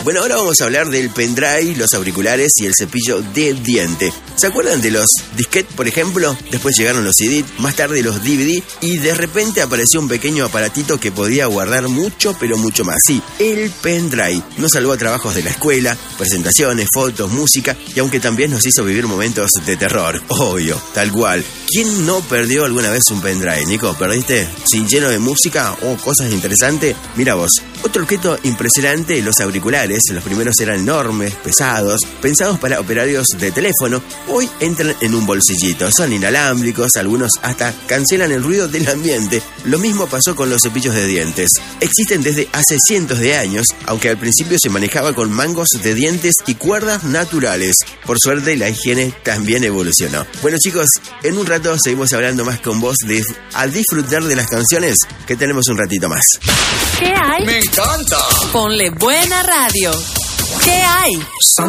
Bueno, ahora vamos a hablar del pendrive, los auriculares y el cepillo de diente. ¿Se acuerdan de los disquetes, por ejemplo? Después llegaron los CD, más tarde los DVD y de repente apareció un pequeño aparatito que podía guardar mucho, pero mucho más. Sí, el pendrive. Nos salvó a trabajos de la escuela, presentaciones, fotos, música y aunque también nos hizo vivir momentos de terror. Obvio, tal cual. ¿Quién no perdió alguna vez un pendrive, Nico? ¿Perdiste? ¿Sin lleno de música o cosas interesantes? Mira vos. Otro objeto impresionante, los auriculares. Los primeros eran enormes, pesados, pensados para operarios de teléfono. Hoy entran en un bolsillito. Son inalámbricos, algunos hasta cancelan el ruido del ambiente. Lo mismo pasó con los cepillos de dientes. Existen desde hace cientos de años, aunque al principio se manejaba con mangos de dientes y cuerdas naturales. Por suerte, la higiene también evolucionó. Bueno, chicos, en un rato seguimos hablando más con vos a disfrutar de las canciones, que tenemos un ratito más. ¿Qué hay? ¡Me encanta! Ponle buena radio. ¿Qué hay?